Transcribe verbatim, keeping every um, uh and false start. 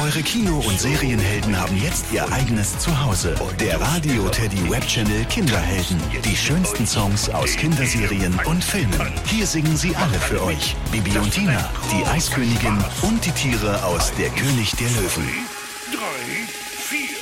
Eure Kino- und Serienhelden haben jetzt ihr eigenes Zuhause. Der Radio Teddy Webchannel Kinderhelden. Die schönsten Songs aus Kinderserien und Filmen. Hier singen sie alle für euch. Bibi und Tina, die Eiskönigin und die Tiere aus Der König der Löwen. Drei, vier.